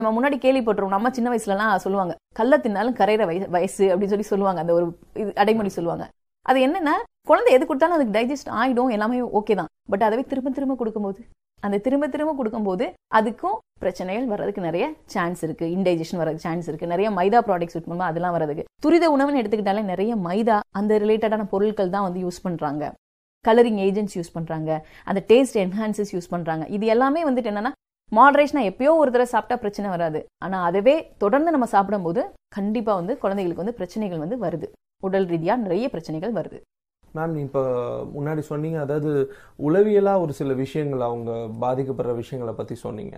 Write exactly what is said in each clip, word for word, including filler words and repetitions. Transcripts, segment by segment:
நம்ம முன்னாடி கேள்விப்பட்டிருவோம், நம்ம சின்ன வயசுலலாம் சொல்லுவாங்க, கல்ல தின்னாலும் கரையிற வயசு வயசு அப்படின்னு சொல்லி சொல்லுவாங்க. அந்த ஒரு இது அடைமொழி சொல்லுவாங்க. அது என்னன்னா, குழந்தை எது கொடுத்தாலும் அதுக்கு டைஜஸ்ட் ஆயிடும், எல்லாமே ஓகே தான். பட் அதவே திரும்ப திரும்ப கொடுக்கும்போது, அந்த திரும்ப திரும்ப கொடுக்கும்போது அதுக்கும் பிரச்சனைகள் வர்றதுக்கு நிறைய சான்ஸ் இருக்கு. இன்டைஜஷன் வரதுக்கு சான்ஸ் இருக்கு. நிறைய மைதா ப்ராடக்ட்ஸ் யூஸ் பண்ணுவோம், அதெல்லாம் வரதுக்கு. துரித உணவுன்னு எடுத்துக்கிட்டாலே நிறைய மைதா அந்த ரிலேட்டடான பொருட்கள் தான் வந்து யூஸ் பண்றாங்க. கலரிங் ஏஜென்ட்ஸ் யூஸ் பண்றாங்க, அந்த டேஸ்ட் என்ஹான்சஸ் யூஸ் பண்றாங்க. இது எல்லாமே வந்துட்டு என்னன்னா, மாடரேஷனா எப்பயோ ஒரு தடவை சாப்பிட்டா பிரச்சனை வராது. ஆனா அதவே தொடர்ந்து நம்ம சாப்பிடும் போது கண்டிப்பா வந்து குழந்தைகளுக்கு வந்து பிரச்சனைகள் வந்து வருது. உடல் ரீதியா நிறைய பிரச்சனைகள் வருது. மேம், இப்போ முன்னாடி சொன்னீங்க, அதாவது உளவியலா ஒரு சில விஷயங்கள், அவங்க பாதிக்கப்படுற விஷயங்களை பத்தி சொன்னீங்க.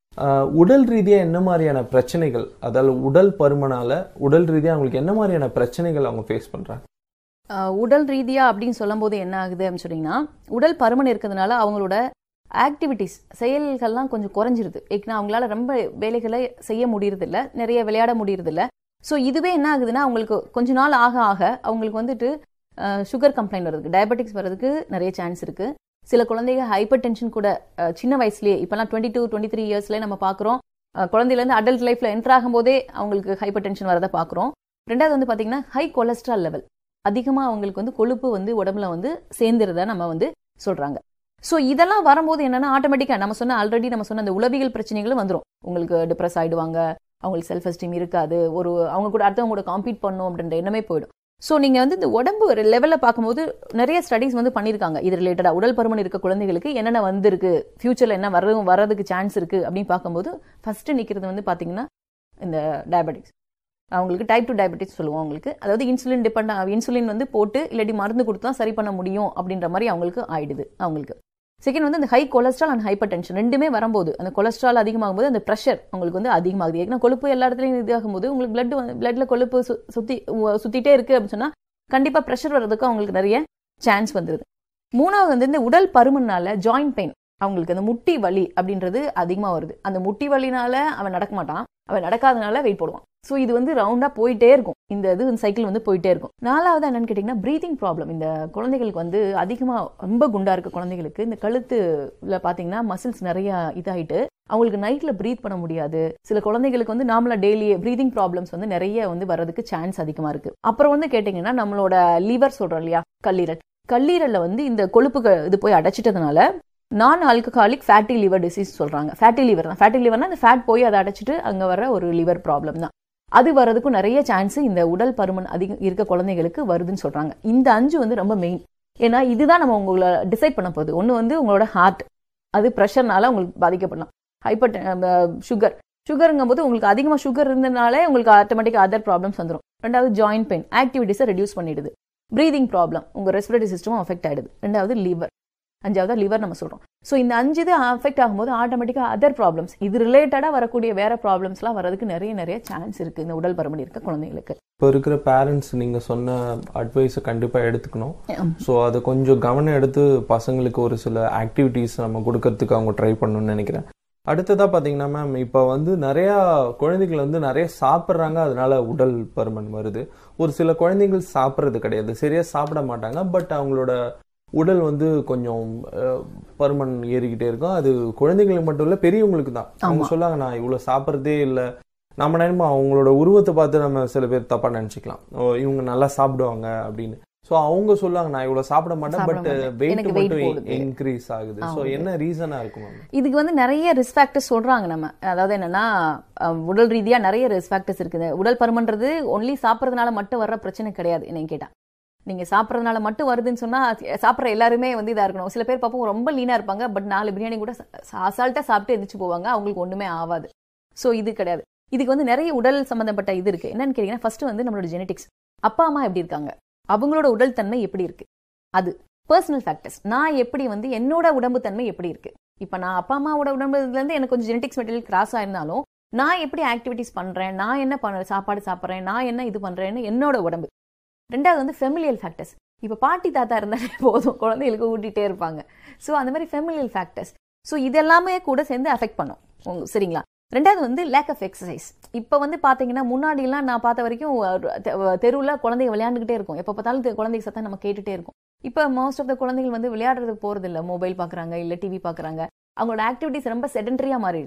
உடல் ரீதியா என்ன மாதிரியான பிரச்சனைகள், அதாவது உடல் பருமனால உடல் ரீதியா அவங்களுக்கு என்ன மாதிரியான பிரச்சனைகள் அவங்க ஃபேஸ் பண்றாங்க? உடல் ரீதியா அப்படின்னு சொல்லும் போது என்ன ஆகுது அப்படின்னு சொன்னீங்கன்னா, உடல் பருமன் இருக்கிறதுனால அவங்களோட ஆக்டிவிட்டிஸ் செயல்கள்லாம் கொஞ்சம் குறைஞ்சிருது. ஏன்னா அவங்களால ரொம்ப வேலைகளை செய்ய முடியறது இல்லை, நிறைய விளையாட முடியறது இல்லை. ஸோ இதுவே என்ன ஆகுதுன்னா, அவங்களுக்கு கொஞ்ச நாள் ஆக ஆக அவங்களுக்கு வந்துட்டு சுகர் கம்ப்ளைண்ட் வருது, டயபெட்டிக்ஸ் வர்றதுக்கு நிறைய சான்ஸ் இருக்கு. சில குழந்தைங்க ஹைப்பர் டென்ஷன் கூட சின்ன வயசுலேயே, இப்பெல்லாம் டுவெண்ட்டி டூ டுவெண்ட்டி த்ரீ இயர்ஸ்லேயே நம்ம பார்க்குறோம், குழந்தையிலேருந்து அடல்ட் லைஃப்ல என்டர் ஆகும் போதே அவங்களுக்கு ஹைப்பர் டென்ஷன் வரதை பார்க்குறோம். ரெண்டாவது வந்து பார்த்தீங்கன்னா, ஹை கொலஸ்ட்ரால் லெவல் அதிகமாக அவங்களுக்கு வந்து கொழுப்பு வந்து உடம்புல வந்து சேர்ந்துருத நம்ம வந்து சொல்றாங்க. ஸோ இதெல்லாம் வரும்போது என்னன்னா, ஆட்டோமேட்டிக்காக நம்ம சொன்ன ஆல்ரெடி நம்ம சொன்ன அந்த உளவியல் பிரச்சனைகளும் வந்துடும். உங்களுக்கு டிப்ரெஸ் ஆயிடுவாங்க, அவங்களுக்கு செல்ஃப் எஸ்டீம் இருக்காது, ஒரு அவங்க கூட அடுத்தவங்க கூட காம்பீட் பண்ணும் அப்படின்ற எண்ணமே போயிடும். ஸோ நீங்க வந்து இந்த உடம்பு ஒரு லெவலில் பார்க்கும்போது நிறைய ஸ்டடிஸ் வந்து பண்ணியிருக்காங்க இது ரிலேட்டடா. உடல் பருமன் இருக்க குழந்தைகளுக்கு என்னென்ன வந்திருக்கு, ஃபியூச்சர்ல என்ன வர வரதுக்கு சான்ஸ் இருக்கு அப்படின்னு பார்க்கும்போது ஃபர்ஸ்ட் நிற்கிறது வந்து பார்த்தீங்கன்னா இந்த டயபெட்டிக்ஸ். அவங்களுக்கு டைப் டூ டயபெட்டிக்ஸ் சொல்லுவோம் அவங்களுக்கு. அதாவது இன்சுலின் டிபெண்ட், இன்சுலின் வந்து போட்டு இல்லாட்டி மருந்து கொடுத்து தான் சரி பண்ண முடியும் அப்படின்ற மாதிரி அவங்களுக்கு ஆயிடுது. அவங்களுக்கு செகண்ட் வந்து அந்த high cholesterol and hyper tension ரெண்டுமே வரும்போது, அந்த கொலஸ்ட்ரால் அதிகமாகும் போது அந்த ப்ரெஷர் உங்களுக்கு வந்து அதிகமாகுது. ஏன்னா கொழுப்பு எல்லா இடத்துலையும் இதாகும் போது உங்களுக்கு பிளட் பிளட்ல கொழுப்பு சுத்தி சுத்திட்டே இருக்கு அப்படின்னு சொன்னா கண்டிப்பா ப்ரெஷர் வர்றதுக்கு அவங்களுக்கு நிறைய சான்ஸ் வந்துருது. மூணாவது வந்து இந்த உடல் பருமனால ஜாயிண்ட் பெயின், அவங்களுக்கு அந்த முட்டி வலி அப்படின்றது அதிகமா வருது. அந்த முட்டி வலினால அவன் நடக்க மாட்டான், அவன் நடக்காதனால வெயிட் போடுவான். ஸோ இது வந்து ரவுண்டா போயிட்டே இருக்கும், இந்த இது சைக்கிள் வந்து போயிட்டே இருக்கும். நாலாவது என்னன்னு கேட்டீங்கன்னா, பிரீதிங் ப்ராப்ளம். இந்த குழந்தைகளுக்கு வந்து அதிகமா ரொம்ப குண்டா இருக்க குழந்தைகளுக்கு இந்த கழுத்துல பாத்தீங்கன்னா மசில்ஸ் நிறைய இதாயிட்டு அவங்களுக்கு நைட்ல பிரீத் பண்ண முடியாது. சில குழந்தைகளுக்கு வந்து நார்மலா டெய்லி பிரீதிங் ப்ராப்ளம்ஸ் வந்து நிறைய வந்து வர்றதுக்கு சான்ஸ் அதிகமா இருக்கு. அப்புறம் வந்து கேட்டீங்கன்னா, நம்மளோட லிவர் சொல்றோம் இல்லையா, கல்லீரல், கல்லீரல்ல வந்து இந்த கொழுப்புகள் இது போய் அடைச்சிட்டதுனால நான் ஆல்கஹாலிக் ஃபேட்டி லிவர் டிசீஸ் சொல்றாங்க. ஃபேட்டி லிவர் தான், ஃபேட்டி லிவர்னா அந்த ஃபேட் போய் அதை அடைச்சிட்டு அங்க வர ஒரு லிவர் ப்ராப்ளம் தான். அது வர்றதுக்கும் நிறைய சான்ஸ் இந்த உடல் பருமன் அதிகம் இருக்க குழந்தைகளுக்கு வருதுன்னு சொல்றாங்க. இந்த அஞ்சு வந்து ரொம்ப மெயின். ஏன்னா இதுதான் நம்ம உங்களை டிசைட் பண்ண போகுது. ஒன்று வந்து உங்களோட ஹார்ட், அது ப்ரெஷர்னால உங்களுக்கு பாதிக்கப்படலாம். ஹைப்பர் சுகர், சுகருங்கும் போது உங்களுக்கு அதிகமாக சுகர் இருந்ததுனாலே உங்களுக்கு ஆட்டோமேட்டிக்காக அதர் ப்ராப்ளம்ஸ் வந்துடும். ரெண்டாவது ஜாயிண்ட் பெயின், ஆக்டிவிட்டிஸை ரெடியூஸ் பண்ணிடுது. பிரீதிங் ப்ராப்ளம், உங்க ரெஸ்பிரேட்டரி சிஸ்டமும் அஃபெக்ட் ஆயிடுது. ரெண்டாவது லிவர், அஞ்சாவது லிவர் நம்ம சொல்றோம். ஸோ இந்த அஞ்சு இது அஃபெக்ட் ஆகும்போது ஆட்டோமேட்டிக்கா அதர் ப்ராப்ளம்ஸ், இது ரிலேட்டடா வரக்கூடிய வேற ப்ராப்ளம்ஸ்லாம் வரதுக்கு நிறைய நிறைய சான்ஸ் இருக்கு இந்த உடல் பருமன் இருக்க குழந்தைகளுக்கு. இப்போ இருக்கிற பேரண்ட்ஸ் நீங்க சொன்ன அட்வைஸை கண்டிப்பா எடுத்துக்கணும். ஸோ அதை கொஞ்சம் கவனம் எடுத்து பசங்களுக்கு ஒரு சில ஆக்டிவிட்டிஸ் நம்ம கொடுக்கறதுக்கு அவங்க ட்ரை பண்ணணும்னு நினைக்கிறேன். அடுத்ததா பாத்தீங்கன்னா மேம், இப்போ வந்து நிறைய குழந்தைகள் வந்து நிறைய சாப்பிட்றாங்க, அதனால உடல் பருமன் வருது. ஒரு சில குழந்தைகள் சாப்பிட்றது கிடையாது, சரியா சாப்பிட மாட்டாங்க, பட் அவங்களோட உடல் வந்து கொஞ்சம் பருமன் ஏறிக்கிட்டே இருக்கும். அது குழந்தைங்களுக்கு மட்டும் இல்ல, பெரியவங்களுக்கு தான். அவங்க சொல்லாங்க, நான் இவ்வளவு சாப்பிட்றதே இல்லை. நம்ம நினைப்போம் அவங்களோட உருவத்தை பார்த்து நம்ம சில பேர் தப்பா நினைச்சுக்கலாம், இவங்க நல்லா சாப்பிடுவாங்க அப்படின்னு. ஸோ அவங்க சொல்லுவாங்க, நான் இவ்வளவு சாப்பிட மாட்டேன், பட் வெயிட் மட்டும் இன்க்ரீஸ் ஆகுது. ஸோ என்ன ரீசனா இருக்கும்? இதுக்கு வந்து நிறைய ரிஸ்க் ஃபேக்டர்ஸ் சொல்றாங்க நம்ம. அதாவது என்னன்னா, உடல் ரீதியா நிறைய ரிஸ்க் ஃபேக்டர்ஸ் இருக்குது. உடல் பருமன்றது ஒன்லி சாப்பிட்றதுனால மட்டும் வர்ற பிரச்சனை கிடையாது. என்ன கேட்டா, நீங்க சாப்பிட்றதுனால மட்டும் வருதுன்னு சொன்னா சாப்பிட்ற எல்லாருமே வந்து இதா இருக்கணும். சில பேர் பார்ப்போம் ரொம்ப லீனா இருப்பாங்க, பட் நாலு பிரியாணி கூட அசால்ட்டா சாப்பிட்டு எந்திரிச்சு போவாங்க, அவங்களுக்கு ஒண்ணுமே ஆகாது. ஸோ இது கிடையாது. இதுக்கு வந்து நிறைய உடல் சம்பந்தப்பட்ட இது இருக்கு. என்னன்னு கேட்டீங்கன்னா, ஃபர்ஸ்ட் வந்து நம்மளோட ஜெனடிக்ஸ், அப்பா அம்மா எப்படி இருக்காங்க, அவங்களோட உடல் தன்மை எப்படி இருக்கு, அது பர்சனல் ஃபேக்டர்ஸ். நான் எப்படி வந்து என்னோட உடம்பு தன்மை எப்படி இருக்கு, இப்ப நான் அப்பா அம்மாவோட உடம்புல இருந்து எனக்கு கொஞ்சம் ஜெனடிக்ஸ் மெட்டீரியல் கிராஸ் ஆயிருந்தாலும் நான் எப்படி ஆக்டிவிட்டிஸ் பண்றேன், நான் என்ன பண்ண சாப்பாடு சாப்பிட்றேன், நான் என்ன இது பண்றேன்னு என்னோட உடம்பு. ரெண்டாவது வந்து ஃபெமிலியல் ஃபேக்டர்ஸ். இப்போ பாட்டி தாத்தா இருந்தாலே போதும், குழந்தைகளுக்கு ஊட்டிகிட்டே இருப்பாங்க. ஸோ அந்த மாதிரி ஃபெமிலியல் ஃபேக்டர்ஸ். ஸோ இதெல்லாமே கூட சேர்ந்து அஃபெக்ட் பண்ணும், சரிங்களா. ரெண்டாவது வந்து லேக் ஆஃப் எக்ஸசைஸ். இப்போ வந்து பார்த்தீங்கன்னா, முன்னாடிலாம் நான் பார்த்த வரைக்கும் தெருவில் குழந்தைங்க விளையாண்டுக்கிட்டே இருக்கும், எப்போ பார்த்தாலும் குழந்தைங்க சத்தம் நம்ம கேட்டுகிட்டே இருக்கும். இப்போ மோஸ்ட் ஆஃப் த குழந்தைகள் வந்து விளையாடுறதுக்கு போகிறது இல்லை, மொபைல் பார்க்குறாங்க, இல்லை டிவி பார்க்குறாங்க. அவங்களோட ஆக்டிவிட்டிஸ் ரொம்ப செடென்டரியாக மாறிடுச்சு.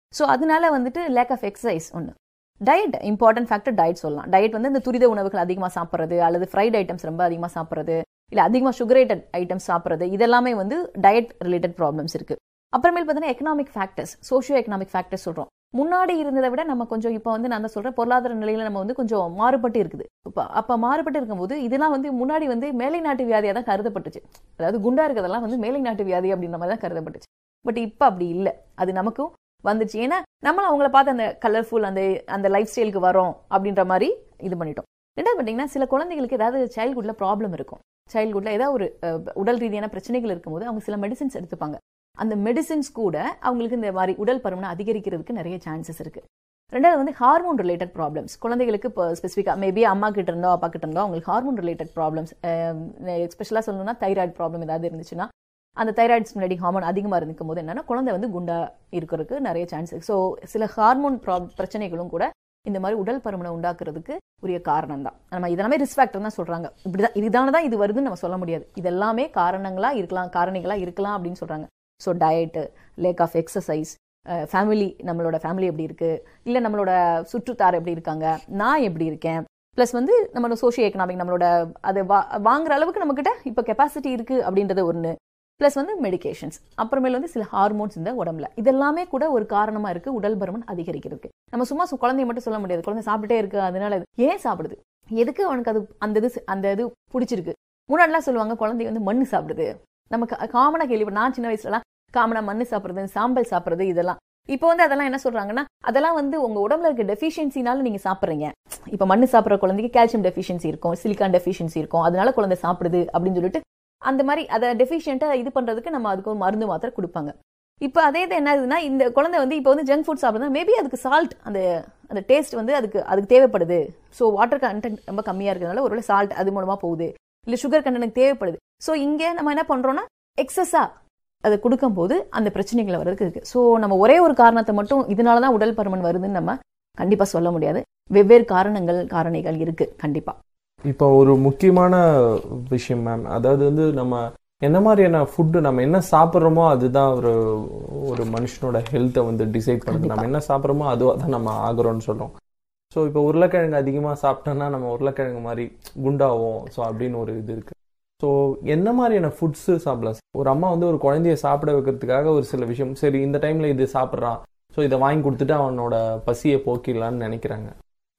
ஸோ அதனால வந்துட்டு லேக் ஆஃப் எக்ஸசைஸ் ஒன்று. டயட் இம்பார்ட்டன்ட் ஃபேக்டர் டயட் சொல்லலாம். டயட் வந்து இந்த துரித உணவுகள் அதிகமாக சாப்பிட்றது, அல்லது ஃப்ரைட் ஐட்டம்ஸ் ரொம்ப அதிகமாக சாப்பிட்றது, இல்லை அதிகமாக சுகரேட்டட் ஐட்டம்ஸ் சாப்பிட்றது, இதெல்லாமே வந்து டயட் ரிலேட்டட் ப்ராப்ளம்ஸ் இருக்கு. அப்புறமேல் பார்த்தீங்கன்னா economic factors, socio economic factors சொல்கிறோம். முன்னாடி இருந்ததை விட நம்ம கொஞ்சம் இப்போ வந்து நான் தான் சொல்கிறேன், பொருளாதார நிலையில் நம்ம வந்து கொஞ்சம் மாறுபட்டு இருக்குது. இப்போ அப்போ மாறுபட்டு இருக்கும்போது இதெல்லாம் வந்து முன்னாடி வந்து மேலை நாட்டு வியாதியாக தான் கருதப்பட்டுச்சு. அதாவது குண்டா இருக்கிறதெல்லாம் வந்து மேலை நாட்டு வியாதி அப்படின்ற மாதிரி தான் கருதப்பட்டுச்சு. பட் இப்போ அப்படி இல்லை, அது நமக்கும் வந்துச்சு. ஏன்னா நம்மளும் அவங்கள பார்த்து அந்த கலர்ஃபுல் அந்த அந்த லைஃப் ஸ்டைலுக்கு வரோம் அப்படின்ற மாதிரி இது பண்ணிட்டோம். ரெண்டாவது பார்த்தீங்கன்னா சில குழந்தைகளுக்கு ஏதாவது சைல்ட்ஹுட்ல ப்ராப்ளம் இருக்கும். சைல்ட்ஹுட்ல ஏதாவது ஒரு உடல் ரீதியான பிரச்சனைகள் இருக்கும்போது அவங்க சில மெடிசின்ஸ் எடுத்துப்பாங்க. அந்த மெடிசின்ஸ் கூட அவங்களுக்கு இந்த மாதிரி உடல் பருமனை அதிகரிக்கிறதுக்கு நிறைய சான்சஸ் இருக்கு. ரெண்டாவது வந்து ஹார்மோன் ரிலேட்டட் ப்ராப்ளம்ஸ் குழந்தைகளுக்கு இப்போ ஸ்பெசிஃபிக்காக மேபி அம்மா கிட்ட இருந்தோ அப்பா கிட்ட இருந்தோ அவங்களுக்கு ஹார்மோன் ரிலேட்டட் ப்ராப்ளம்ஸ், எஸ்பெஷலாக சொல்லணும்னா தைராய்டு ப்ராப்ளம் ஏதாவது இருந்துச்சுன்னா, அந்த தைராய்டு ஸ்டிமுலேட்டிங் ஹார்மோன் அதிகமாக இருந்துக்கும் போது என்னன்னா குழந்தை வந்து குண்டா இருக்கிறதுக்கு நிறைய சான்ஸ் இருக்கு. ஸோ சில ஹார்மோன் பிரச்சனைகளும் கூட இந்த மாதிரி உடல் பருமனை உண்டாக்குறதுக்கு உரிய காரணம் தான். நம்ம இதெல்லாமே ரிஸ்க் ஃபேக்டர் தான் சொல்றாங்க. இப்படிதான் இதுதானே தான் இது வருதுன்னு நம்ம சொல்ல முடியாது. இதெல்லாமே காரணங்களா இருக்கலாம், காரணிகளா இருக்கலாம் அப்படின்னு சொல்றாங்க. So diet, lack of exercise, family, நம்மளோட ஃபேமிலி எப்படி இருக்கு, இல்லை நம்மளோட சுற்றுத்தார் எப்படி இருக்காங்க, நான் எப்படி இருக்கேன், பிளஸ் வந்து நம்மளோட சோஷியோ எக்கனாமிக், நம்மளோட அதை வா வாங்குற அளவுக்கு நம்மக்கிட்ட இப்போ கெப்பாசிட்டி இருக்கு அப்படின்றது ஒன்று. பிளஸ் வந்து மெடிகேஷன்ஸ், அப்புறமேல வந்து சில ஹார்மோன்ஸ் இந்த உடம்புல, இதெல்லாமே கூட ஒரு காரணமா இருக்கு உடல் பருமன் அதிகரிக்கிறதுக்கு. நம்ம சும்மா குழந்தைய மட்டும் சொல்ல முடியாது, குழந்தை சாப்பிட்டே இருக்கு அதனால ஏன் சாப்பிடுது, எதுக்கு அவனுக்கு அது அந்த இது அந்த இது பிடிச்சிருக்கு. முன்னாடிலாம் சொல்லுவாங்க குழந்தை வந்து மண்ணு சாப்பிடுது. நமக்கு காமனா கேள்வி, நான் சின்ன வயசுலலாம் காமனா மண்ணு சாப்பிடுறது, சாம்பல் சாப்பிடுறது, இதெல்லாம். இப்போ வந்து அதெல்லாம் என்ன சொல்றாங்கன்னா அதெல்லாம் வந்து உங்க உடம்புல இருக்க டெஃபிஷியன்சினால நீங்க சாப்பிடுறீங்க. இப்ப மண்ணு சாப்பிட்ற குழந்தைக்கு கால்சியம் டெஃபிஷியன்சி இருக்கும், சிலிக்கான் டெஃபிஷியன்சி இருக்கும், அதனால குழந்தை சாப்பிடுது அப்படின்னு சொல்லிட்டு அந்த மாதிரி அதை டெஃபிஷியன்ட்டா இது பண்றதுக்கு நம்ம அதுக்கு ஒரு மருந்து மாத்திரை கொடுப்பாங்க. இப்போ அதே இது என்ன ஆகுதுன்னா இந்த குழந்தை வந்து இப்போ வந்து ஜங்க் ஃபுட் சாப்பிடுறதா மேபி அதுக்கு சால்ட் அந்த அந்த டேஸ்ட் வந்து அதுக்கு அதுக்கு தேவைப்படுது. ஸோ வாட்டர் கண்டென்ட் ரொம்ப கம்மியா இருக்கிறதுனால ஒருவேளை சால்ட் அது மூலமா போகுது, இல்லை சுகர் கண்டென்ட் தேவைப்படுது. ஸோ இங்கே நம்ம என்ன பண்றோம்னா எக்ஸஸா அதை கொடுக்கும் போது அந்த பிரச்சனைகளை வர்றதுக்கு இருக்கு. ஸோ நம்ம ஒரே ஒரு காரணத்தை மட்டும் இதனாலதான் உடல் பருமன் வருதுன்னு நம்ம கண்டிப்பா சொல்ல முடியாது. வெவ்வேறு காரணங்கள் காரணிகள் இருக்கு கண்டிப்பா. இப்போ ஒரு முக்கியமான விஷயம் மேம், அதாவது வந்து நம்ம என்ன மாதிரியான ஃபுட்டு நம்ம என்ன சாப்பிட்றோமோ அதுதான் ஒரு ஒரு மனுஷனோட ஹெல்த்தை வந்து டிசைட் பண்ணுது. நம்ம என்ன சாப்பிட்றோமோ அதுவாக தான் நம்ம ஆகுறோம்னு சொல்றோம். ஸோ இப்போ உருளைக்கிழங்கு அதிகமாக சாப்பிட்டோம்னா நம்ம உருளைக்கிழங்கு மாதிரி குண்டாவோம். ஸோ அப்படின்னு ஒரு இது இருக்கு. ஸோ என்ன மாதிரியான ஃபுட்ஸு சாப்பிடலாம்? ஒரு அம்மா வந்து ஒரு குழந்தைய சாப்பிட வைக்கிறதுக்காக ஒரு சில விஷயம், சரி இந்த டைம்ல இது சாப்பிட்றான், ஸோ இதை வாங்கி கொடுத்துட்டு அவனோட பசியை போக்கிடலான்னு நினைக்கிறாங்க.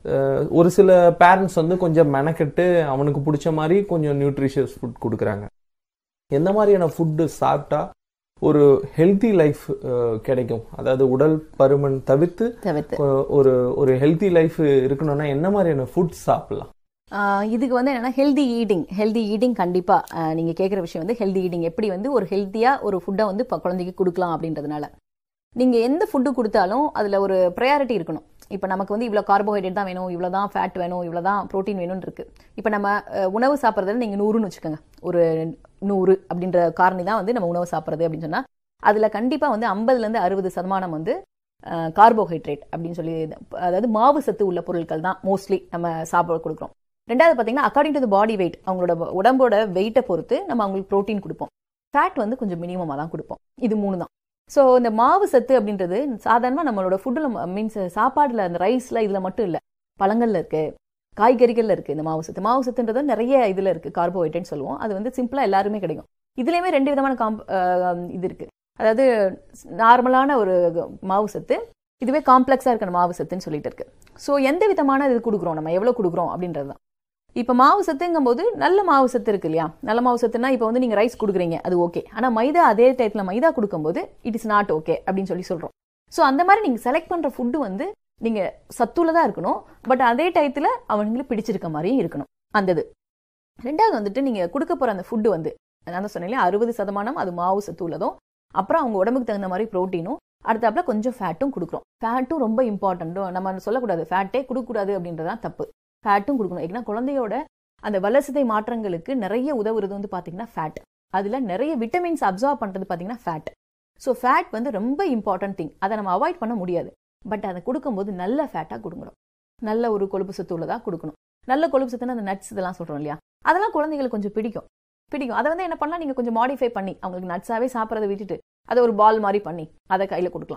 ஒரு சில பேரண்ட்ஸ் வந்து கொஞ்சம் மெனக்கெட்டு அவனுக்கு பிடிச்ச மாதிரி கொஞ்சம் நியூட்ரிஷியஸ் ஃபுட் கொடுக்குறாங்க. எந்த மாதிரியான ஃபுட்டு சாப்பிட்டா ஒரு ஹெல்த்தி லைஃப் கிடைக்கும், அதாவது உடல் பருமன் தவிர்த்து ஒரு ஒரு ஹெல்த்தி லைஃப் இருக்கணும்னா என்ன மாதிரியான ஃபுட் சாப்பிடலாம்? இதுக்கு வந்து என்னன்னா ஹெல்தி ஈட்டிங் ஹெல்தி ஈட்டிங் கண்டிப்பா நீங்க கேட்குற விஷயம் வந்து ஹெல்தி ஈட்டிங் எப்படி வந்து ஒரு ஹெல்த்தியா ஒரு ஃபுட்டை வந்து குழந்தைக்கு கொடுக்கலாம் அப்படின்றதுனால நீங்க எந்த ஃபுட்டு கொடுத்தாலும் அதுல ஒரு ப்ரையாரிட்டி இருக்கணும். இப்போ நமக்கு வந்து இவ்வளோ கார்போஹைட்ரேட் தான் வேணும், இவ்வளோ தான் ஃபேட் வேணும், இவ்வளோ தான் ப்ரோட்டீன் வேணும்னு இருக்கு. இப்போ நம்ம உணவு சாப்பிட்றதுல நீங்கள் நூறுன்னு வச்சுக்கோங்க, ஒரு நூறு அப்படின்ற காரணி தான் வந்து நம்ம உணவு சாப்பிட்றது அப்படின்னு சொன்னால் அதில் கண்டிப்பாக வந்து ஐம்பதுலேருந்து அறுபது சதமானம் வந்து கார்போஹைட்ரேட் அப்படின்னு சொல்லி, அதாவது மாவு சத்து உள்ள பொருட்கள் தான் மோஸ்ட்லி நம்ம சாப்பிட கொடுக்குறோம். ரெண்டாவது பார்த்தீங்கன்னா according to the body weight, அவங்களோட உடம்போட வெயிட்டை பொறுத்து நம்ம அவங்களுக்கு ப்ரோட்டீன் கொடுப்போம். ஃபேட் வந்து கொஞ்சம் மினிமமாக தான் கொடுப்போம். இது மூணு தான். ஸோ இந்த மாவு சத்து அப்படின்றது சாதாரணமாக நம்மளோட ஃபுட்டில் மீன்ஸ் சாப்பாடில் அந்த ரைஸில் இதில் மட்டும் இல்லை, பழங்கள்ல இருக்கு, காய்கறிகள்ல இருக்கு இந்த மாவு சத்து. மாவு சத்துன்றது நிறைய இதில் இருக்கு, கார்போஹைட்ரேட் சொல்லுவோம். அது வந்து சிம்பிளாக எல்லாருமே கிடைக்கும். இதுலேயுமே ரெண்டு விதமான காம்ப் இது இருக்கு, அதாவது நார்மலான ஒரு மாவு சத்து, இதுவே காம்ப்ளெக்ஸாக இருக்கிற மாவு சத்துன்னு சொல்லிட்டு இருக்கு. ஸோ எந்த விதமான இது கொடுக்குறோம், நம்ம எவ்வளோ கொடுக்குறோம் அப்படின்றது தான். இப்போ மாவு சத்துங்கும் போது நல்ல மாவு சத்து இருக்கு இல்லையா, நல்ல மாவு சத்துனா இப்போ வந்து நீங்க ரைஸ் கொடுக்குறீங்க அது ஓகே, ஆனால் மைதா அதே டயத்தில் மைதா கொடுக்கும்போது இட் இஸ் நாட் ஓகே அப்படின்னு சொல்லி சொல்றோம். ஸோ அந்த மாதிரி நீங்க செலக்ட் பண்ற ஃபுட்டு வந்து நீங்க சத்துள்ளதா இருக்கணும், பட் அதே டயத்தில் அவங்களுக்கு பிடிச்சிருக்க மாதிரியும் இருக்கணும் அந்த இது. ரெண்டாவது வந்துட்டு நீங்க கொடுக்க போற அந்த ஃபுட்டு வந்து நான் தான் சொன்னேன் அறுபது சதமானம் அது மாவு சத்து உள்ளதும், அப்புறம் அவங்க உடம்புக்கு தகுந்த மாதிரி ப்ரோட்டீனும், அடுத்தாப்புல கொஞ்சம் ஃபேட்டும் கொடுக்குறோம். ஃபேட்டும் ரொம்ப இம்பார்ட்டன்ட்டும், நம்ம சொல்லக்கூடாது ஃபேட்டே கொடுக்கக்கூடாது அப்படின்றதான் தப்பு. ஃபேட்டும் கொடுக்கணும். ஏன்னா குழந்தையோட அந்த வளர்சிதை மாற்றங்களுக்கு நிறைய உதவுறது வந்து பார்த்தீங்கன்னா ஃபேட். அதில் நிறைய விட்டமின்ஸ் அப்சார்ப் பண்ணுறது பார்த்தீங்கன்னா ஃபேட். ஸோ ஃபேட் வந்து ரொம்ப இம்பார்ட்டன்ட் திங், அதை நம்ம அவாய்ட் பண்ண முடியாது. பட் அதை கொடுக்கும்போது நல்ல ஃபேட்டாக கொடுக்கணும், நல்ல ஒரு கொழுப்பு சத்து உள்ளதாக கொடுக்கணும். நல்ல கொழுப்பு சத்துன்னு அந்த நட்ஸ் இதெல்லாம் சொல்கிறோம் இல்லையா, அதெல்லாம் குழந்தைங்களுக்கு கொஞ்சம் பிடிக்கும் பிடிக்கும் அதை வந்து என்ன பண்ணலாம், நீங்கள் கொஞ்சம் மாடிஃபை பண்ணி அவங்களுக்கு நட்ஸாகவே சாப்பிட்றதை விட்டுட்டு அதை ஒரு பால் மாதிரி பண்ணி அதை கையில் கொடுக்கலாம்.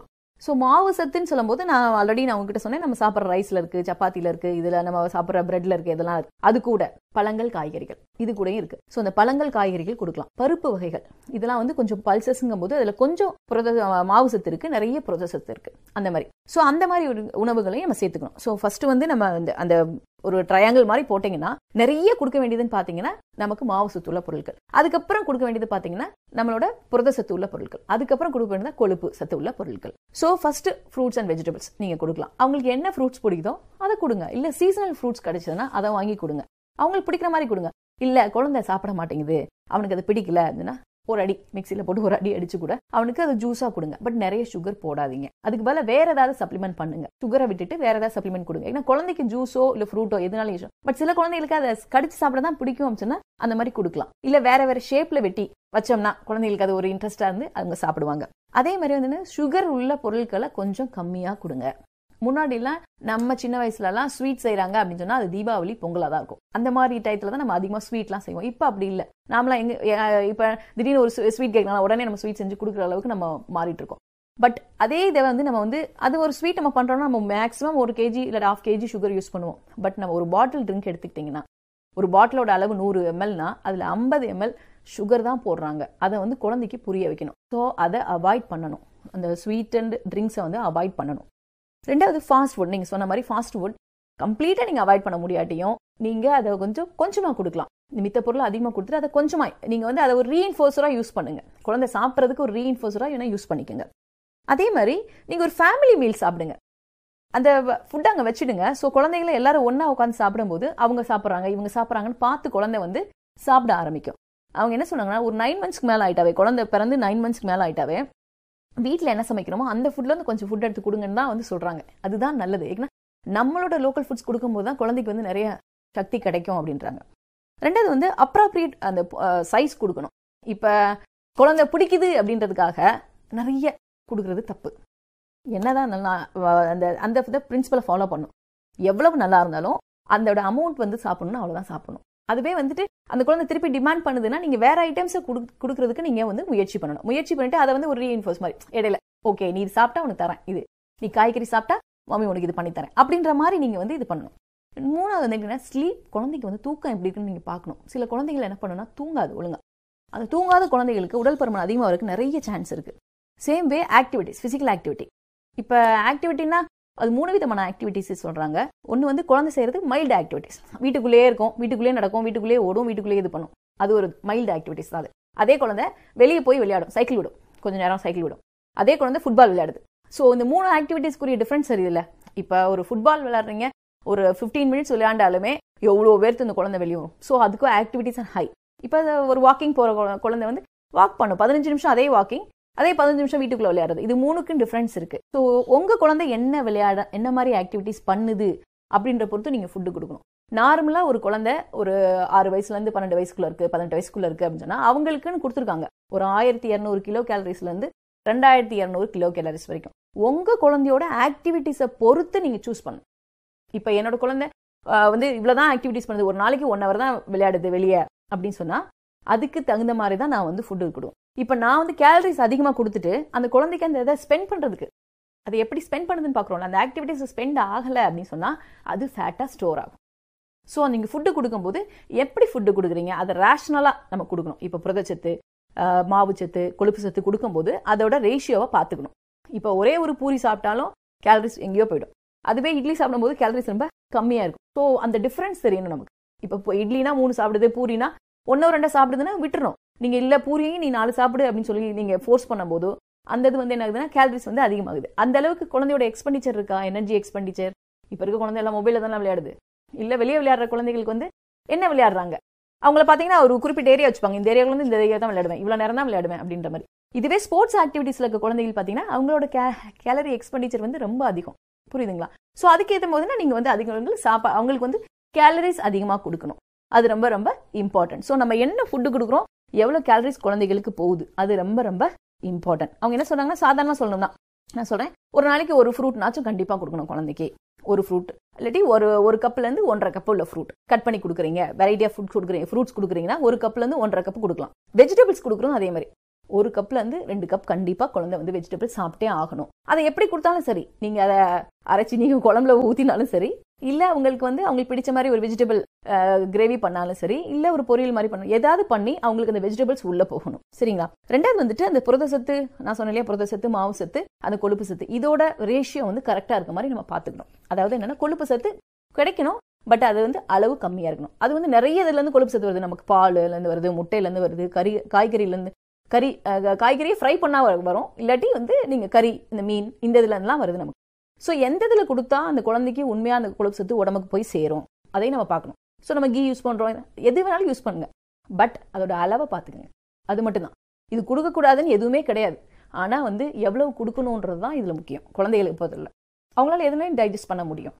ஸோ மாவு சத்துன்னு சொல்லும்போது நான் ஆல்ரெடி நான் உங்ககிட்ட சொன்னேன், நம்ம சாப்பிட்ற ரைஸ்ல இருக்கு, சப்பாத்தில இருக்கு, இதுல நம்ம சாப்பிட்ற பிரெட்ல இருக்கு, இதெல்லாம் இருக்கு. அது கூட பழங்கள், காய்கறிகள் இது கூடயும் இருக்கு. ஸோ அந்த பழங்கள், காய்கறிகள் கொடுக்கலாம். பருப்பு வகைகள் இதெல்லாம் வந்து கொஞ்சம் பல்சஸ்ங்கும் போது அதுல கொஞ்சம் புரத மாவு சத்து இருக்கு, நிறைய புரத சத்து இருக்கு அந்த மாதிரி. ஸோ அந்த மாதிரி ஒரு உணவுகளையும் நம்ம சேர்த்துக்கணும். ஸோ ஃபர்ஸ்ட் வந்து நம்ம அந்த அந்த ஒரு ட்ரையாங்கிள் மாதிரி போட்டீங்கன்னா நிறைய கொடுக்க வேண்டியதுன்னு பாத்தீங்கன்னா நமக்கு மாவு சத்து உள்ள பொருட்கள், அதுக்கப்புறம் கொடுக்க வேண்டியது பாத்தீங்கன்னா நம்மளோட புரத சத்து உள்ள பொருட்கள், அதுக்கப்புறம் கொடுக்க வேண்டியது கொழுப்பு சத்து உள்ள பொருட்கள். So first fruits and vegetables நீங்க கொடுக்கலாம். அவங்களுக்கு என்ன ஃப்ரூட்ஸ் பிடிக்குதோ அதை கொடுங்க. இல்ல சீசனல் ஃப்ரூட்ஸ் கிடைச்சதுன்னா அதை வாங்கி கொடுங்க. அவங்களுக்கு பிடிக்கிற மாதிரி கொடுங்க. இல்ல குழந்தை சாப்பிட மாட்டேங்குது, அவனுக்கு அது பிடிக்கல அப்படின்னா ஒரு அடி மிக்சியில போட்டு ஒரு அடி அடிச்சு கூட அவனுக்கு அது ஜூஸா கொடுங்க. பட் நிறைய சுகர் போடாதீங்க. அதுக்கு பதிலா வேற ஏதாவது சப்ளிமெண்ட் பண்ணுங்க. சுகரை விட்டுட்டு வேற ஏதாவது சப்ளிமெண்ட் கொடுங்க. ஏன்னா குழந்தைக்கு ஜூஸோ இல்ல ஃப்ரூட்டோ எதுனாலும் யூஸ். பட் சில குழந்தைகளுக்கு அதை கடிச்சு சாப்பிட தான் பிடிக்கும் அப்படின்னா அந்த மாதிரி கொடுக்கலாம். இல்ல வேற வேற ஷேப்ல வெட்டி வச்சோம்னா குழந்தைகளுக்கு அது ஒரு இன்ட்ரெஸ்டா இருந்து அவங்க சாப்பிடுவாங்க. அதே மாதிரி வந்து சுகர் உள்ள பொருட்களை கொஞ்சம் கம்மியா கொடுங்க. முன்னாடி எல்லாம் நம்ம சின்ன வயசுல எல்லாம் ஸ்வீட் செய்யறாங்க அப்படின்னு சொன்னா அது தீபாவளி பொங்கலா தான் இருக்கும். அந்த மாதிரி டைத்துல தான் நம்ம அதிகமா ஸ்வீட் எல்லாம் செய்வோம். இப்ப அப்படி இல்ல. நாமலாம் எங்க இப்ப திடீர்னு ஒரு ஸ்வீட் கேட்கலாம், உடனே நம்ம ஸ்வீட் செஞ்சு கொடுக்குற அளவுக்கு நம்ம மாறிட்டு இருக்கோம். பட் அதே இதை வந்து நம்ம வந்து அது ஒரு ஸ்வீட் நம்ம பண்றோம்னா நம்ம மேக்ஸிமம் ஒரு கேஜி இல்ல ஹாஃப் கேஜி சுகர் யூஸ் பண்ணுவோம். பட் நம்ம ஒரு பாட்டில் ட்ரிங்க் எடுத்துக்கிட்டீங்கன்னா ஒரு பாட்டிலோட அளவு நூறு எம்எல்னா அதுல ஐம்பது எம்எல் சுகர் தான் போடுறாங்க. அதை வந்து குழந்தைக்கு புரிய வைக்கணும். ஸோ அதை அவாய்ட் பண்ணணும். அந்த ஸ்வீட் அண்ட் ட்ரிங்க்ஸை வந்து அவாய்ட் பண்ணணும். ரெண்டாவது ஃபாஸ்ட் ஃபுட். நீங்க சொன்ன மாதிரி ஃபாஸ்ட் ஃபுட் கம்ப்ளீட்டா நீங்க அவாய்ட் பண்ண முடியாட்டியும் நீங்க அதை கொஞ்சம் கொஞ்சமா கொடுக்கலாம். மித்த பொருள் அதிகமா கொடுத்துட்டு அதை கொஞ்சமா நீங்க வந்து அதை ஒரு ரீஇன்ஃபோர்ஸரா யூஸ் பண்ணுங்க. குழந்தை சாப்பிட்றதுக்கு ஒரு ரீஇன்ஃபோர்ஸரா வேணா யூஸ் பண்ணிக்கோங்க. அதே மாதிரி நீங்க ஒரு ஃபேமிலி மீல் சாப்பிடுங்க. அந்த ஃபுட் அங்க வச்சிடுங்க. ஸோ குழந்தைகளை எல்லாரும் ஒன்னா உட்காந்து சாப்பிடும்போது அவங்க சாப்பிட்றாங்க இவங்க சாப்பிட்றாங்கன்னு பார்த்து குழந்தை வந்து சாப்பிட ஆரம்பிக்கும். அவங்க என்ன சொன்னாங்கன்னா ஒரு நைன் மந்த்ஸ்க்கு மேல ஆயிட்டாவே, குழந்தை பிறந்து நைன் மந்த்ஸ்க்கு மேல ஆயிட்டாவே வீட்டில் என்ன சமைக்கிறோமோ அந்த ஃபுட்ல இருந்து கொஞ்சம் ஃபுட் எடுத்து கொடுங்கன்னு தான் வந்து சொல்றாங்க. அதுதான் நல்லது. ஏன்னா நம்மளோட லோக்கல் ஃபுட்ஸ் கொடுக்கும்போது தான் குழந்தைக்கு வந்து நிறைய சக்தி கிடைக்கும் அப்படின்றாங்க. ரெண்டாவது வந்து அப்ராப்ரியேட் அந்த சைஸ் கொடுக்கணும். இப்ப குழந்தை பிடிக்குது அப்படின்றதுக்காக நிறைய கொடுக்கறது தப்பு. என்னதான் நல்லா அந்த அந்த பிரின்சிபலை ஃபாலோ பண்ணும். எவ்வளவு நல்லா இருந்தாலும் அதோட அமௌண்ட் வந்து சாப்பிடணும், அவ்வளவுதான் சாப்பிடணும். அதுவே வந்துட்டு அந்த குழந்தை திருப்பி டிமாண்ட் பண்ணுதுன்னா நீங்க வேற ஐட்டம்ஸை கொடுக்கறதுக்கு நீங்க வந்து முயற்சி பண்ணணும். முயற்சி பண்ணிட்டு அதை வந்து ஒரு ரீஇன்ஃபோர்ஸ் மாதிரி இடையில ஓகே நீ இது சாப்பிட்டா உனக்கு தரேன், இது நீ காய்கறி சாப்பிட்டா மம்மி உனக்கு இது பண்ணி தரேன் அப்படின்ற மாதிரி நீங்க வந்து இது பண்ணணும். மூணாவது வந்து என்னன்னா ஸ்லீப். குழந்தைக்கு வந்து தூக்கம் எப்படி இருக்குன்னு நீங்க பார்க்கணும். சில குழந்தைகள் என்ன பண்ணணும்னா தூங்காது ஒழுங்கா. அந்த தூங்காத குழந்தைகளுக்கு உடல் பருமன் அதிகமாக இருக்கு நிறைய சான்ஸ் இருக்கு. Same way activities, physical activity. இப்ப ஆக்டிவிட்டினா அது மூணு விதமான ஆக்டிவிட்டிஸ் சொல்றாங்க. ஒன்னு வந்து குழந்தை செய்யறது மைல்டு ஆக்டிவிட்டிஸ். வீட்டுக்குள்ளேயே இருக்கும், வீட்டுக்குள்ளேயே நடக்கும், வீட்டுக்குள்ளேயே ஓடும், வீட்டுக்குள்ளேயே இது பண்ணும். அது ஒரு மைல்டு ஆக்டிவிட்டிஸ் தான். அதே குழந்தை வெளியே போய் விளையாடும், சைக்கிள் விடும், கொஞ்ச நேரம் சைக்கிள் விடும். அதே குழந்தை ஃபுட்பால் விளையாடுது. ஸோ இந்த மூணு ஆக்டிவிட்டிஸ்க்குரிய டிஃபரன்ஸ் சரியில்லை. இப்போ ஒரு ஃபுட்பால் விளையாடுறீங்க, ஒரு ஃபிஃப்டீன் மினிட்ஸ் விளையாண்டாலுமே எவ்வளோ பேர்த்து இந்த குழந்தை வெளியே வரும். ஸோ அதுக்கும் ஆக்டிவிட்டிஸ் ஹை. இப்போ ஒரு வாக்கிங் போகிற குழந்தை வந்து வாக் பண்ணும் பதினஞ்சு நிமிஷம், அதே வாக்கிங் அதே பதினஞ்சு நிமிஷம் வீட்டுக்குள்ள விளையாடுறது. இது மூணுக்கும் டிஃபரன்ஸ் இருக்கு. ஸோ உங்க குழந்தை என்ன விளையாட என்ன மாதிரி ஆக்டிவிட்டிஸ் பண்ணுது அப்படின்ற பொறுத்து நீங்க ஃபுட்டு கொடுக்கணும். நார்மலா ஒரு குழந்தை ஒரு ஆறு வயசுல இருந்து பன்னெண்டு வயசுக்குள்ள இருக்கு, பதினெட்டு வயசுக்குள்ள இருக்கு அப்படின்னு சொன்னா அவங்களுக்குன்னு கொடுத்துருக்காங்க ஒரு ஆயிரத்தி இருநூறு கிலோ கேலரிஸ்ல இருந்து ரெண்டாயிரத்தி இருநூறு கிலோ கேலரிஸ் வரைக்கும். உங்க குழந்தையோட ஆக்டிவிட்டிஸை பொறுத்து நீங்க சூஸ் பண்ணணும். இப்ப என்னோட குழந்தை வந்து இவ்வளவுதான் ஆக்டிவிட்டிஸ் பண்ணுது, ஒரு நாளைக்கு ஒன் ஹவர் தான் விளையாடுது வெளியே அப்படின்னு சொன்னா அதுக்கு தகுந்த மாதிரி தான் நான் வந்து ஃபுட்டு கொடுக்கும். இப்ப நான் வந்து கேலரிஸ் அதிகமா கொடுத்துட்டு அந்த குழந்தைக்கு அந்த இதை ஸ்பெண்ட் பண்றதுக்கு அது எப்படி ஸ்பெண்ட் பண்ணுதுன்னு பாக்குறோம். அந்த ஆக்டிவிட்டிஸ் ஸ்பெண்ட் ஆகல அப்படின்னு சொன்னா அது ஃபேட்டா ஸ்டோர் ஆகும். ஸோ நீங்க ஃபுட்டு கொடுக்கும்போது எப்படி ஃபுட்டு கொடுக்குறீங்க அதை ரேஷனலா நம்ம கொடுக்கணும். இப்போ புரதச்சத்து, மாவு சத்து, கொழுப்பு சத்து கொடுக்கும்போது அதோட ரேஷியோவை பார்த்துக்கணும். இப்போ ஒரே ஒரு பூரி சாப்பிட்டாலும் கேலரிஸ் எங்கேயோ போயிடும். அதுவே இட்லி சாப்பிடும்போது கேலரிஸ் ரொம்ப கம்மியா இருக்கும். ஸோ அந்த டிஃபரன்ஸ் தெரியணும் நமக்கு. இப்போ இட்லினா மூணு சாப்பிடுது, பூரினா ஒன்னோ ரெண்டா சாப்பிடுதுன்னா விட்டுறணும். நீங்க இல்ல பூரியும் நீ நாலு சாப்பிடு அப்படின்னு சொல்லி நீங்க ஃபோர்ஸ் பண்ணும் போது அந்த இது வந்து என்ன ஆகுதுன்னா கேலரிஸ் வந்து அதிகமாகுது. அந்த அளவுக்கு குழந்தையோட எக்ஸ்பெண்டிச்சர் இருக்கா, எனர்ஜி எக்ஸ்பெண்டிச்சர். இப்ப இருக்க குழந்தை எல்லாம் மொபைல தானே விளையாடுது. இல்ல வெளியே விளையாடுற குழந்தைகளுக்கு வந்து என்ன விளையாடுறாங்க, அவங்கள பாத்தீங்கன்னா ஒரு குறிப்பிட்ட ஏரியா வச்சுப்பாங்க, இந்த ஏரியாவில் வந்து இந்த ஏரியா தான் விளையாடுவேன், இவ்வளவு நேரம் தான் விளையாடுவேன் அப்படின்ற மாதிரி. இதுவே ஸ்போர்ட்ஸ் ஆக்டிவிட்டிஸ்ல இருக்க குழந்தைகள் பாத்தீங்கன்னா அவங்களோட கேலரி எக்ஸ்பெண்டிச்சர் வந்து ரொம்ப அதிகம். புரியுதுங்களா? சோ அதுக்கு ஏற்ற போதுன்னா நீங்க வந்து அதிகம் சாப்பா அவங்களுக்கு வந்து கேலரிஸ் அதிகமா கொடுக்கணும். அது ரொம்ப ரொம்ப இம்பார்ட்டன்ட். ஸோ நம்ம என்ன ஃபுட்டு கொடுக்குறோம், எவ்வளவு கேலரிஸ் குழந்தைகளுக்கு போகுது, அது ரொம்ப ரொம்ப இம்பார்ட்டன்ட். அவங்க என்ன சொல்றாங்கன்னா சாதாரணமா சொல்லணும் தான் நான் சொல்றேன். ஒரு நாளைக்கு ஒரு ஃப்ரூட்னாச்சும் கண்டிப்பா கொடுக்கணும் குழந்தைக்கு. ஒரு ஃப்ரூட் இல்லாட்டி ஒரு ஒரு கப்ல இருந்து ஒன்றரை கப் உள்ள ஃப்ரூட் கட் பண்ணி கொடுக்குறீங்க, வெரைட்டி ஆஃப் ஃபுட் கொடுக்குறீங்க, ஃப்ரூட்ஸ் கொடுக்குறீங்கன்னா ஒரு கப்ல இருந்து ஒன்றரை கப் கொடுக்கலாம். வெஜிடபிள்ஸ் கொடுக்குறோம் அதே மாதிரி ஒரு கப்ல இருந்து ரெண்டு கப் கண்டிப்பா குழந்தை வந்து வெஜிடபிள் சாப்பிட்டே ஆகணும். அதை எப்படி கொடுத்தாலும் சரி, நீங்க அதை அரைச்சி நீங்க குழம்புல ஊத்தினாலும் சரி, இல்ல உங்களுக்கு வந்து அவங்களுக்கு பிடிச்ச மாதிரி ஒரு வெஜிடபிள் கிரேவி பண்ணாலும் சரி, இல்ல ஒரு பொரியல் மாதிரி பண்ணணும், ஏதாவது பண்ணி அவங்களுக்கு அந்த வெஜிடபிள்ஸ் உள்ள போகணும். சரிங்களா? ரெண்டாவது வந்துட்டு அந்த புரத சத்து, நான் சொன்னேன் இல்லையா, புரத சத்து, மாவு சத்து, அந்த கொழுப்பு சத்து, இதோட ரேஷியோ வந்து கரெக்டா இருக்க மாதிரி நம்ம பாத்துக்கணும். அதாவது என்னன்னா, கொழுப்பு சத்து கிடைக்கணும், பட் அது வந்து அளவு கம்மியா இருக்கணும். அது வந்து நிறைய இதுல இருந்து கொழுப்பு சத்து வருது, நமக்கு பால்ல இருந்து வருது, முட்டையில இருந்து வருது, கறி காய்கறில இருந்து, கறி காய்கறியை ஃப்ரை பண்ணா வரும், இல்லாட்டி வந்து நீங்க கறி, இந்த மீன், இந்த இதுல இருந்துலாம் வருது நமக்கு. ஸோ எந்த இதில் கொடுத்தா அந்த குழந்தைக்கு உண்மையாக அந்த கொழுப்பு சத்து உடம்புக்கு போய் சேரும், அதையும் நம்ம பார்க்கணும். ஸோ நம்ம கீ யூஸ் பண்ணுறோம், எது வேணாலும் யூஸ் பண்ணுங்க, பட் அதோட அளவை பார்த்துக்கங்க. அது மட்டும்தான். இது கொடுக்கக்கூடாதுன்னு எதுவுமே கிடையாது. ஆனால் வந்து எவ்வளவு கொடுக்கணுன்றது தான் இதில் முக்கியம். குழந்தைகளுக்கு போதில்லை, அவங்களால எதுவுமே டைஜஸ்ட் பண்ண முடியும்.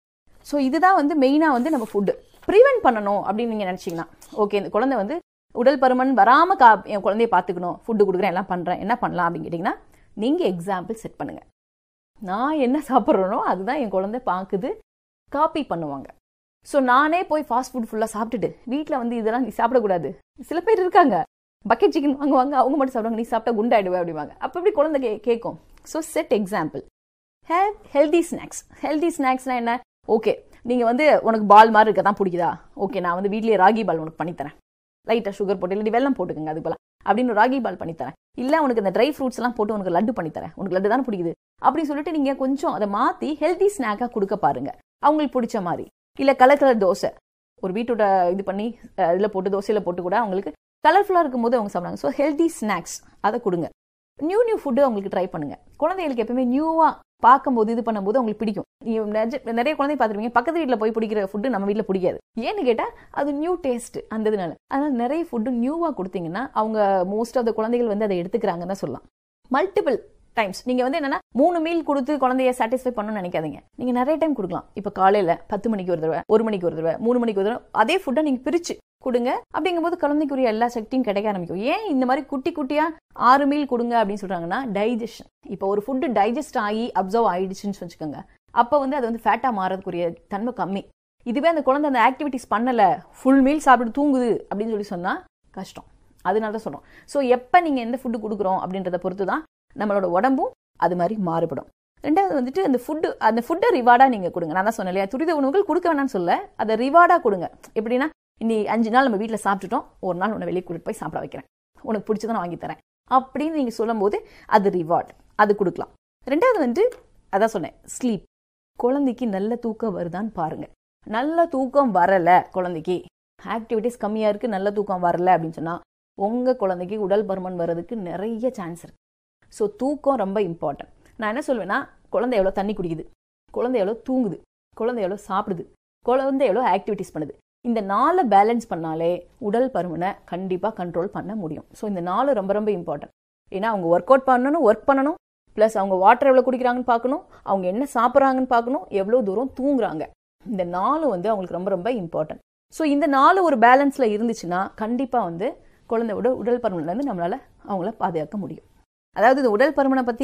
ஸோ இதுதான் வந்து மெயினாக வந்து நம்ம ஃபுட்டு ப்ரிவென்ட் பண்ணணும் அப்படின்னு நீங்கள் நினச்சிங்கன்னா, ஓகே இந்த குழந்தை வந்து உடல் பருமன் வராமல் கா என் குழந்தைய பார்த்துக்கணும், ஃபுட்டு கொடுக்குறேன், எல்லாம் பண்ணுறேன், என்ன பண்ணலாம் அப்படின்னு கேட்டிங்கன்னா, நீங்கள் எக்ஸாம்பிள் செட் பண்ணுங்கள். நான் என்ன சாப்பிட்றேனோ அதுதான் என் குழந்தை பார்க்குது, காப்பி பண்ணுவாங்க. ஸோ நானே போய் ஃபாஸ்ட் ஃபுட் ஃபுல்லாக சாப்பிட்டுட்டு வீட்டில் வந்து இதெல்லாம் நீ சாப்பிடக்கூடாது, சில பேர் இருக்காங்க பக்கெட் சிக்கன் வாங்குவாங்க, அவங்க மட்டும் சாப்பிடுவாங்க, நீ சாப்பிட்டா குண்டாயிடுவே அப்படிவாங்க. அப்போ எப்படி குழந்தை கே கேட்கும் so set example. Have healthy snacks. Healthy ஸ்நாக்ஸ்னா என்ன? ஓகே நீங்கள் வந்து உனக்கு பால் மாதிரி இருக்க தான் பிடிக்குதா, ஓகே நான் வந்து வீட்லேயே ராகி பால் உனக்கு பண்ணித்தரேன், லைட்டாக சுகர் போட்டு இல்லாட்டி வெல்லம் போட்டுக்கோங்க அது போல அப்படின்னு ராகி பால் பண்ணித்தரேன், இல்லை உனக்கு இந்த ட்ரை ஃப்ரூட்ஸ் எல்லாம் போட்டு உனக்கு லட்டு பண்ணித்தரேன், உனக்கு லட்டு தானே பிடிக்குது அப்படின்னு சொல்லிட்டு நீங்கள் கொஞ்சம் அதை மாற்றி ஹெல்தி ஸ்நாக்காக கொடுக்க பாருங்க, அவங்களுக்கு பிடிச்ச மாதிரி. இல்லை கலர் கலர் தோசை, ஒரு பீட்ரூட்டை இது பண்ணி இதில் போட்டு தோசையில் போட்டு கூட அவங்களுக்கு கலர்ஃபுல்லாக இருக்கும் போது அவங்க சாப்பிடுவாங்க. ஸோ ஹெல்தி ஸ்நாக்ஸ் அதை கொடுங்க. நியூ நியூ ஃபுட்டு அவங்களுக்கு ட்ரை பண்ணுங்க. குழந்தைகளுக்கு எப்பவுமே நியூவாக பார்க்கும்போது இது பண்ணும்போது அவங்களுக்கு பிடிக்கும். நிறைய குழந்தை பார்த்துருப்பீங்க, பக்கத்து வீட்டில் போய் பிடிக்கிற ஃபுட்டு நம்ம வீட்டில் பிடிக்காது. ஏன்னு கேட்டால் அது நியூ டேஸ்ட் அந்த இதனால. அதனால நிறைய ஃபுட்டு நியூவாக கொடுத்தீங்கன்னா அவங்க மோஸ்ட் ஆஃப் த குழந்தைகள் வந்து அதை எடுத்துக்கிறாங்கன்னு தான் சொல்லலாம். மல்டிபிள் டைம்ஸ் நீங்க வந்து என்னன்னா மூணு மீல் கொடுத்து குழந்தைய சாட்டிஸ்ஃபை பண்ணணும்னு நினைக்காதீங்க. நீங்க நிறைய டைம் கொடுக்கலாம். இப்ப காலையில பத்து மணிக்கு ஒரு தடவை, ஒரு மணிக்கு ஒரு தடவை, மூணு மணிக்கு ஒரு தடவை அதே ஃபுட்டை நீங்க பிரிச்சு கொடுங்க. அப்படிங்கும்போது குழந்தைக்குரிய எல்லா சக்தியும் கிடைக்க ஆரம்பிக்கும். ஏன் இந்த மாதிரி குட்டி குட்டியா ஆறு மீல் கொடுங்க அப்படின்னு சொல்றாங்கன்னா, டைஜஷன். இப்போ ஒரு ஃபுட்டு டைஜஸ்ட் ஆகி அப்சர்வ் ஆயிடுச்சுன்னு வச்சுக்கோங்க, அப்ப வந்து அது வந்து ஃபேட்டா மாறதுக்குரிய தன்மை கம்மி. இதுவே அந்த குழந்தை அந்த ஆக்டிவிட்டிஸ் பண்ணல, ஃபுல் மீல் சாப்பிட்டு தூங்குது அப்படின்னு சொல்லி சொன்னா கஷ்டம். அதனால தான் சொல்றோம். ஸோ எப்ப நீங்க எந்த ஃபுட்டு கொடுக்குறோம் அப்படின்றத பொறுத்து தான் நம்மளோட உடம்பும் அது மாதிரி மாறுபடும். ரெண்டாவது வந்துட்டு அந்த ஃபுட்டு அந்த ஃபுட்டை ரிவார்டா நீங்க கொடுங்க. நான் தான் சொன்னேன் இல்லையா, துரித உணவுகள் கொடுக்க வேணாம்னு சொல்ல, அதை ரிவார்டா கொடுங்க. எப்படின்னா, இன்னைக்கு அஞ்சு நாள் நம்ம வீட்டில் சாப்பிட்டுட்டோம், ஒரு நாள் உன்னை வெளியே கூட்டிட்டு போய் சாப்பிட வைக்கிறேன், உனக்கு பிடிச்சதை நான் வாங்கி தரேன் அப்படின்னு நீங்க சொல்லும் போது அது ரிவார்ட், அது கொடுக்கலாம். ரெண்டாவது வந்து அதான் சொன்னேன், ஸ்லீப். குழந்தைக்கு நல்ல தூக்கம் வருதான்னு பாருங்க. நல்ல தூக்கம் வரல, குழந்தைக்கு ஆக்டிவிட்டிஸ் கம்மியா இருக்கு, நல்ல தூக்கம் வரல அப்படின்னு சொன்னா உங்க குழந்தைக்கு உடல் பருமன் வர்றதுக்கு நிறைய சான்ஸ் இருக்கு. ஸோ தூக்கம் ரொம்ப இம்பார்ட்டன்ட். நான் என்ன சொல்வேன்னா, குழந்தை எவ்வளோ தண்ணி குடிக்குது, குழந்தை எவ்வளோ தூங்குது, குழந்தை எவ்வளோ சாப்பிடுது, குழந்தை எவ்வளோ ஆக்டிவிட்டிஸ் பண்ணுது, இந்த நாலு பேலன்ஸ் பண்ணாலே உடல் பருமனை கண்டிப்பாக கண்ட்ரோல் பண்ண முடியும். ஸோ இந்த நாலு ரொம்ப ரொம்ப இம்பார்ட்டன்ட். ஏன்னா அவங்க ஒர்க் அவுட் பண்ணணும், ஒர்க் பண்ணணும், ப்ளஸ் அவங்க வாட்டர் எவ்வளோ குடிக்கிறாங்கன்னு பார்க்கணும், அவங்க என்ன சாப்பிட்றாங்கன்னு பார்க்கணும், எவ்வளோ தூரம் தூங்குறாங்க. இந்த நாலு வந்து அவங்களுக்கு ரொம்ப ரொம்ப இம்பார்ட்டன்ட். ஸோ இந்த நாலு ஒரு பேலன்ஸில் இருந்துச்சுன்னா கண்டிப்பாக வந்து குழந்தையோட உடல் பருமன்லேருந்து நம்மளால் அவங்கள பாதுகாக்க முடியும். அதாவது இந்த உடல் பருமனை பற்றி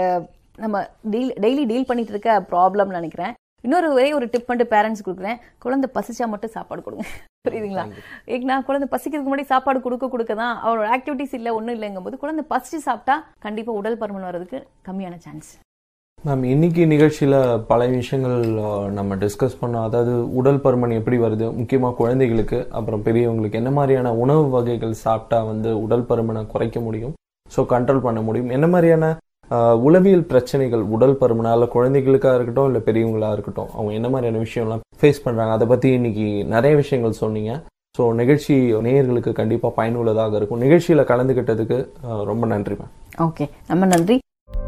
நம்ம டீல் டெய்லி டீல் பண்ணிட்டு இருக்க ப்ராப்ளம்னு நினைக்கிறேன். இன்னொரு ஒரே ஒரு டிப் பண்ணிட்டு பேரண்ட்ஸ் கொடுக்குறேன், குழந்தை பசிச்சா மட்டும் சாப்பாடு கொடுங்க. புரியுதுங்களா? ஏன்னா குழந்தை பசிக்கிறதுக்கு முன்னாடி சாப்பாடு கொடுக்க கொடுக்க தான் அவரோட ஆக்டிவிட்டிஸ் இல்லை ஒன்றும் இல்லைங்கும் போது குழந்தை பசிச்சு சாப்பிட்டா கண்டிப்பாக உடல் பருமன் வர்றதுக்கு கம்மியான சான்ஸ். மேம், இன்னைக்கு நிகழ்ச்சியில் பல விஷயங்கள் நம்ம டிஸ்கஸ் பண்ணோம். அதாவது உடல் பருமன் எப்படி வருது, முக்கியமாக குழந்தைகளுக்கு, அப்புறம் பெரியவங்களுக்கு என்ன மாதிரியான உணவு வகைகள் சாப்பிட்டா வந்து உடல் பருமனை குறைக்க முடியும், ஸோ கண்ட்ரோல் பண்ண முடியும், என்ன மாதிரியான உளவியல் பிரச்சனைகள் உடல் பருமனால குழந்தைகளுக்காக இருக்கட்டும் இல்லை பெரியவங்களா இருக்கட்டும் அவங்க என்ன மாதிரியான விஷயம்லாம் ஃபேஸ் பண்ணுறாங்க, அதை பற்றி இன்னைக்கு நிறைய விஷயங்கள் சொன்னீங்க. ஸோ நிகழ்ச்சி நேயர்களுக்கு கண்டிப்பாக பயனுள்ளதாக இருக்கும். நிகழ்ச்சியில் கலந்துக்கிட்டதுக்கு ரொம்ப நன்றி மேம். ஓகே, ரொம்ப நன்றி.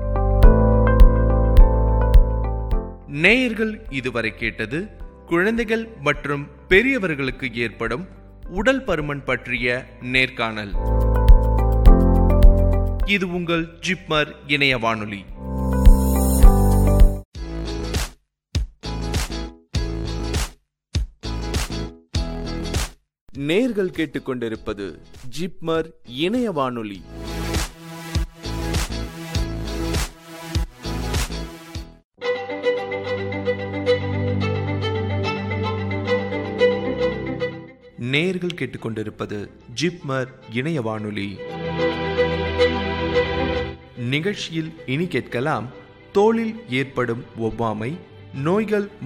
நேயர்கள் இதுவரை கேட்டது குழந்தைகள் மற்றும் பெரியவர்களுக்கு ஏற்படும் உடல் பருமன் பற்றிய நேர்காணல். இது உங்கள் ஜிப்மர் இணைய வானொலி. நேயர்கள் கேட்டுக்கொண்டிருப்பது ஜிப்மர் இணைய வானொலி. நேயர்கள் கேட்டுக்கொண்டிருப்பது ஜிப்மர் இணைய வானொலி. நிகழ்ச்சியில் இனி கேட்கலாம், தோலில் ஏற்படும் ஒவ்வாமை, நோய்கள்